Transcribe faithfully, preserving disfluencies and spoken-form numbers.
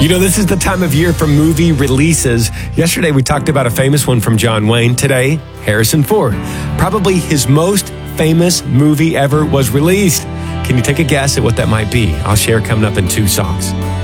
You know, this is the time of year for movie releases. Yesterday, we talked about a famous one from John Wayne. Today, Harrison Ford. Probably his most famous movie ever was released. Can you take a guess at what that might be? I'll share coming up in two songs.